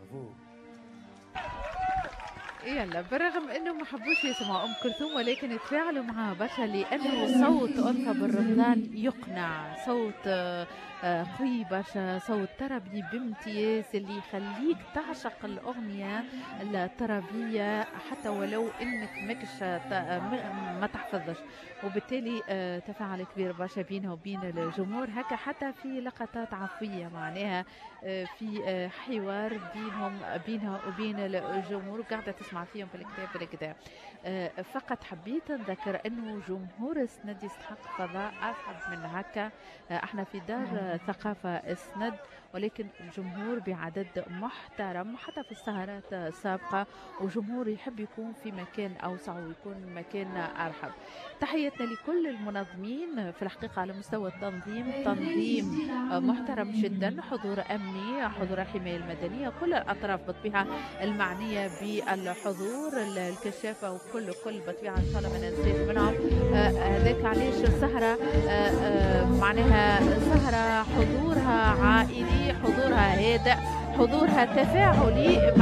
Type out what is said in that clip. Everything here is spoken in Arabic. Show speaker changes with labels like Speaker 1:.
Speaker 1: برافو.
Speaker 2: يلا بالرغم انه ما حبوش يسمعوا ام كلثوم ولكن تفاعلوا معها برشا لانه صوت ألفا بالرمضان يقنع، صوت قوي برشا، صوت طربي بامتياز اللي يخليك تعشق الاغنيه الطربيه حتى ولو انك ماكش ما تحفظش، وبالتالي تفاعل كبير برشا بينها وبين الجمهور هكا حتى في لقطات عفويه معناها في حوار بينها وبين الجمهور وقاعدة تسمع فيهم في الكتاب. فقط حبيت نذكر انه جمهور السند يستحق فضاء ارحب من هكا. احنا في دار ثقافة السند ولكن الجمهور بعدد محترم حتى في السهرات السابقة، وجمهور يحب يكون في مكان أوسع ويكون مكان أرحب. تحياتنا لكل المنظمين في الحقيقة على مستوى التنظيم، تنظيم محترم جدا، حضور أمني، حضور الحماية المدنية، كل الأطراف بالطبيعة المعنية بالحضور، الكشافة وكل بالطبيعة إن شاء الله ما ننساش منهم. هذاك علاش السهرة معناها سهرة حضورها عائلي، حضورها هادئ، حضورها تفاعلي.